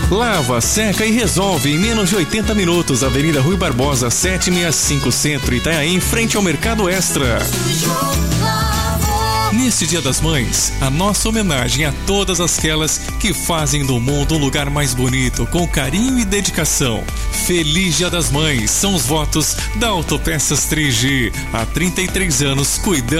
Lava, seca e resolve em menos de 80 minutos. Avenida Rui Barbosa, 765 Centro, Itanhaém, em frente ao Mercado Extra. Neste Dia das Mães, a nossa homenagem a todas aquelas que fazem do mundo um lugar mais bonito, com carinho e dedicação. Feliz Dia das Mães, são os votos da Autopeças 3G. Há 33 anos cuidando